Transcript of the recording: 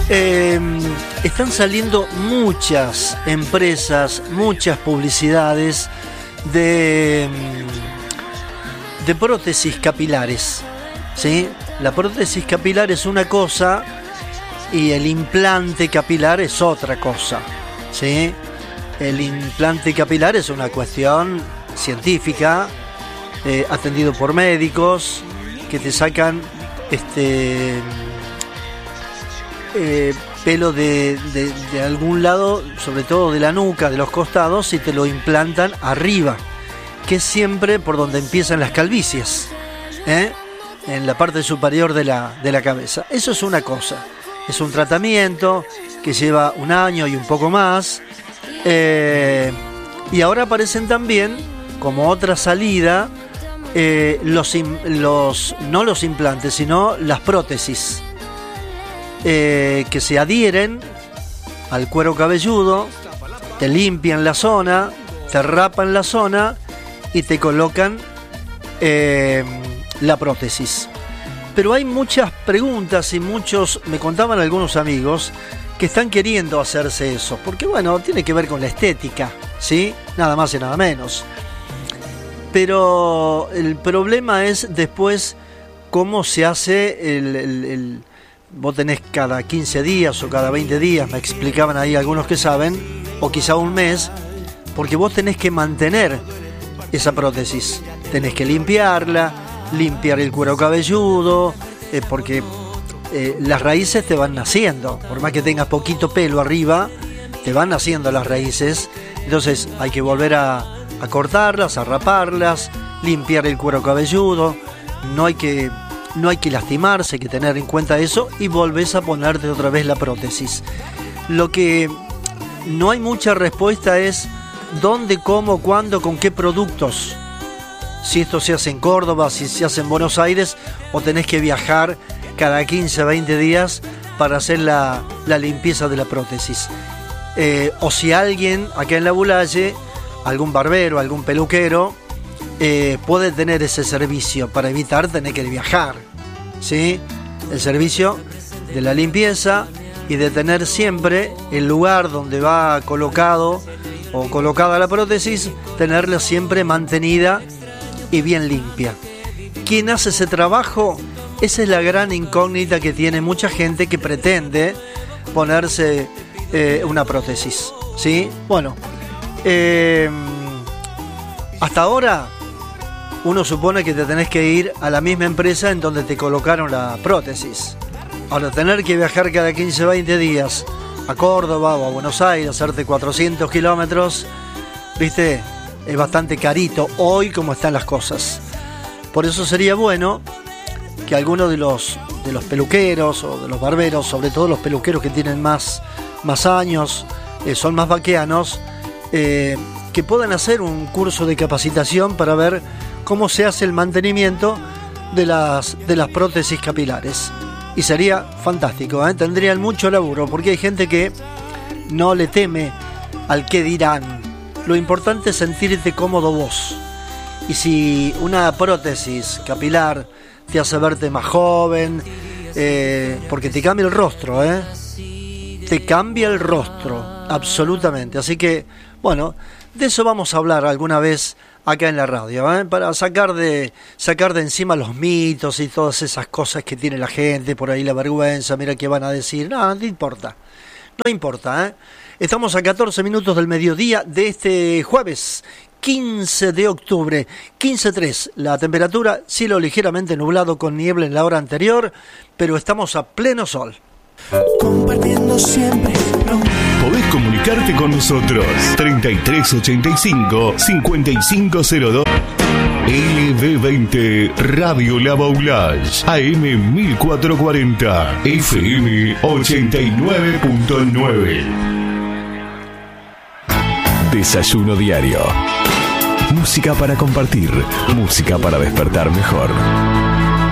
Están saliendo muchas empresas, muchas publicidades de prótesis capilares, ¿sí? La prótesis capilar es una cosa y el implante capilar es otra cosa, ¿sí? El implante capilar es una cuestión científica, atendido por médicos que te sacan pelo de algún lado, sobre todo de la nuca, de los costados, y te lo implantan arriba, que es siempre por donde empiezan las calvicies, en la parte superior de la cabeza. Eso es una cosa, es un tratamiento que lleva un año y un poco más, y ahora aparecen también como otra salida no los implantes, sino las prótesis, que se adhieren al cuero cabelludo, te limpian la zona, te rapan la zona y te colocan la prótesis. Pero hay muchas preguntas y me contaban algunos amigos que están queriendo hacerse eso, porque bueno, tiene que ver con la estética, ¿sí? Nada más y nada menos. Pero el problema es después cómo se hace vos tenés cada 15 días o cada 20 días, me explicaban ahí algunos que saben, o quizá un mes, porque vos tenés que mantener esa prótesis. Tenés que limpiarla, limpiar el cuero cabelludo, porque las raíces te van naciendo. Por más que tengas poquito pelo arriba, te van naciendo las raíces. Entonces hay que volver a cortarlas, a raparlas, limpiar el cuero cabelludo. No hay que lastimarse, hay que tener en cuenta eso, y volvés a ponerte otra vez la prótesis. Lo que no hay mucha respuesta es dónde, cómo, cuándo, con qué productos. Si esto se hace en Córdoba, si se hace en Buenos Aires, o tenés que viajar cada 15, 20 días para hacer la limpieza de la prótesis. O si alguien acá en La Bulaye, algún barbero, algún peluquero, puede tener ese servicio para evitar tener que viajar, ¿sí? El servicio de la limpieza y de tener siempre el lugar donde va colocado o colocada la prótesis, tenerla siempre mantenida y bien limpia. ¿Quién hace ese trabajo? Esa es la gran incógnita que tiene mucha gente que pretende ponerse una prótesis, ¿sí? Bueno, hasta ahora uno supone que te tenés que ir a la misma empresa en donde te colocaron la prótesis. Ahora, tener que viajar cada 15 o 20 días a Córdoba o a Buenos Aires, hacerte 400 kilómetros, ¿viste? Es bastante carito hoy como están las cosas. Por eso sería bueno que algunos de los peluqueros o de los barberos, sobre todo los peluqueros que tienen más años, son más vaqueanos, que puedan hacer un curso de capacitación para ver cómo se hace el mantenimiento de las prótesis capilares. Y sería fantástico, tendrían mucho laburo, porque hay gente que no le teme al qué dirán. Lo importante es sentirte cómodo vos. Y si una prótesis capilar te hace verte más joven, porque te cambia el rostro, te cambia el rostro, absolutamente. Así que, bueno, de eso vamos a hablar alguna vez acá en la radio, para sacar de encima los mitos y todas esas cosas que tiene la gente, por ahí la vergüenza, mira qué van a decir. No importa, no importa. Estamos a 14 minutos del mediodía de este jueves 15 de octubre, 15:03, la temperatura, cielo ligeramente nublado con niebla en la hora anterior, pero estamos a pleno sol. Compartiendo siempre lo mismo. Podés comunicarte con nosotros 3385-5502. LB20 Radio La Baulage, AM 1440, FM 89.9. Desayuno diario. Música para compartir, música para despertar mejor.